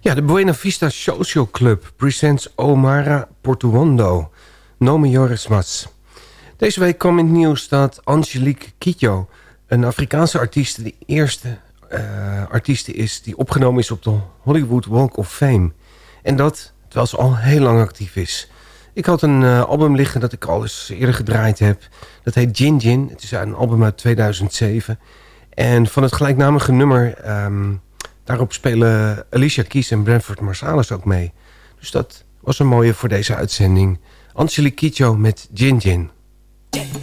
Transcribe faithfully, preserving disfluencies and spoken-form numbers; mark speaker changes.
Speaker 1: Ja, de Buena Vista Social Club presents Omara Portuondo. Nome Joris Mas. Deze week kwam in het nieuws dat Angelique Kidjo, een Afrikaanse artieste, de eerste uh, artieste is die opgenomen is op de Hollywood Walk of Fame. En dat terwijl ze al heel lang actief is. Ik had een uh, album liggen dat ik al eens eerder gedraaid heb. Dat heet Gin Gin. Het is een album uit tweeduizend zeven. En van het gelijknamige nummer... Um, daarop spelen Alicia Keys en Branford Marsalis ook mee. Dus dat was een mooie voor deze uitzending. Angelique Kidjo met Gin Gin.